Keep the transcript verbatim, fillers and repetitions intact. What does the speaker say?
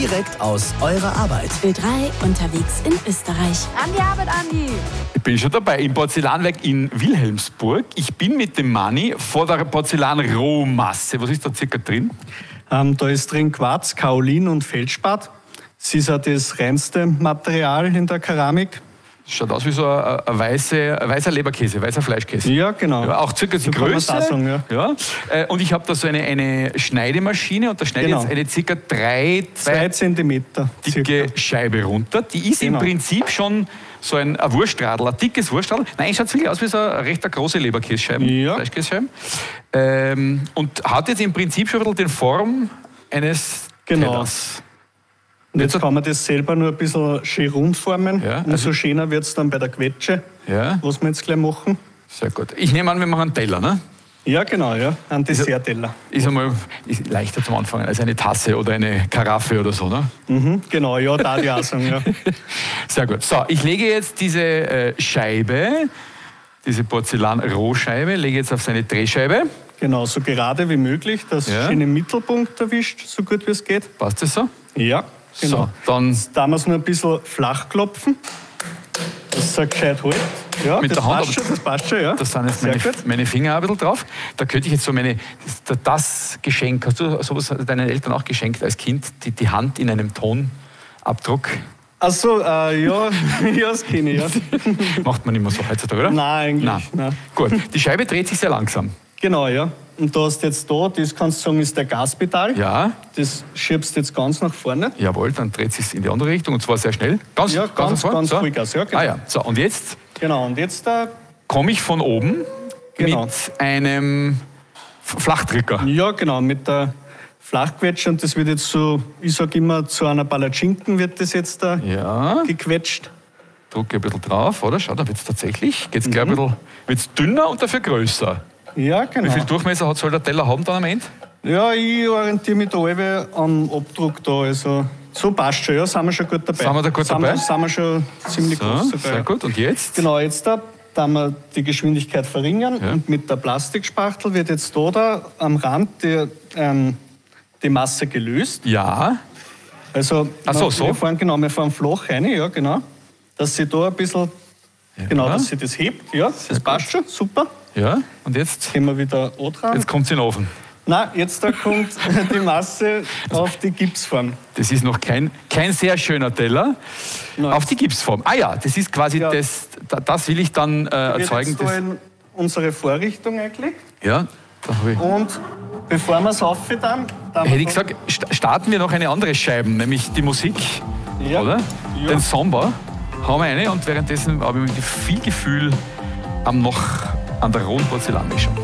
direkt aus eurer Arbeit. Ö drei unterwegs in Österreich. An die Arbeit, Andi! Ich bin schon dabei im Porzellanwerk in Wilhelmsburg. Ich bin mit dem Manni vor der Porzellanrohmasse. Was ist da circa drin? Ähm, da ist drin Quarz, Kaolin und Feldspat. Das ist ja das reinste Material in der Keramik. Schaut aus wie so ein, ein, weiße, ein weißer Leberkäse, weißer Fleischkäse. Ja, genau. Ja, auch circa die So kann man Größe. das sagen, ja. Ja. Äh, Und ich habe da so eine, eine Schneidemaschine und da schneide ich Genau. jetzt eine circa drei, Zwei zwei Zentimeter. dicke circa. Scheibe runter. Die ist Genau. im Prinzip schon so ein, ein Wurstradl, ein dickes Wurstradl. Nein, schaut wirklich aus wie so eine recht große Leberkässcheiben, Ja. Fleischkässcheiben. Ähm, und hat jetzt im Prinzip schon ein bisschen die Form eines Genau. Tellers. Und jetzt kann man das selber nur ein bisschen schön rund formen. Ja, Umso also- schöner wird es dann bei der Quetsche, Ja, was wir jetzt gleich machen. sehr gut. Ich nehme an, wir machen einen Teller, ne? Ja, genau, ja. Ein Dessertteller. Ist einmal ist leichter zum Anfangen als eine Tasse oder eine Karaffe oder so, ne? Mhm, genau, ja, da die auch sagen, ja. Sehr gut. So, ich lege jetzt diese äh, Scheibe, diese Porzellan-Rohscheibe, lege jetzt auf seine Drehscheibe. Genau, so gerade wie möglich, dass Ja. es schön im Mittelpunkt erwischt, so gut wie es geht. Passt das so? Ja, genau. So, dann Da muss man ein bisschen flach klopfen. Das ist gescheit halt. Ja, Mit das der Hand, passt aber schon, das passt schon, ja. da sind jetzt Sehr meine, gut. meine Finger ein bisschen drauf. Da könnte ich jetzt so meine, das, das Geschenk, hast du sowas deinen Eltern auch geschenkt als Kind, die, die Hand in einem Tonabdruck? Ach so, äh, ja, ja, das kenne ich, ja. Macht man immer so heutzutage, oder? Nein, eigentlich. Nein. Nein. Gut, die Scheibe dreht sich sehr langsam. Genau, ja. Und du hast jetzt da, das kannst du sagen, ist der Gaspedal. Ja, Das schiebst du jetzt ganz nach vorne. jawohl, dann dreht sich in die andere Richtung und zwar sehr schnell. Ganz, Ja, ganz, sofort, ganz so. Vollgas, ja, genau. Ah ja, so und jetzt Genau, und jetzt da, komme ich von oben Genau. mit einem F- Flachdrücker. ja genau, mit der Flachquetsche. Und das wird jetzt so, ich sag immer, zu einer Palatschinken wird das jetzt da Ja, gequetscht. drücke ein bisschen drauf, oder? Schau, da wird es tatsächlich, geht es Mhm. gleich ein bisschen wird's dünner und dafür größer. Ja, Wie viel genau. Durchmesser hat, soll der Teller haben dann am Ende? Ja, ich orientiere mich da alle am Abdruck da. Also, so passt schon, ja, sind wir schon gut dabei. Sind wir da gut sind dabei? Wir, sind wir schon ziemlich So, groß sogar. sehr ja. gut. Und jetzt? Genau, jetzt da, da wir die Geschwindigkeit verringern Ja. und mit der Plastikspachtel wird jetzt da, da am Rand die, ähm, die Masse gelöst. Ja, Also Ach so, wir, so? wir fahren genau, wir fahren flach rein, ja genau, dass sie da ein bisschen, genau, dass sie das hebt, ja, das passt schon, super. ja. Und jetzt? Gehen wir wieder dran. Jetzt kommt es in den Ofen. Nein, jetzt da kommt die Masse auf die Gipsform. Das ist noch kein, kein sehr schöner Teller. Nein. Auf die Gipsform. Ah ja, das ist quasi Ja. das, da- das will ich dann äh, Wird erzeugen. jetzt da Das, in unsere Vorrichtung eingelegt. ja, da habe ich. Und bevor wir es aufhören, dann Hätte ich gesagt, st- starten wir noch eine andere Scheibe, nämlich die Musik, Ja. oder? Ja. Den Samba haben wir eine und währenddessen habe ich mit viel Gefühl am noch an der rohen Porzellanmischung.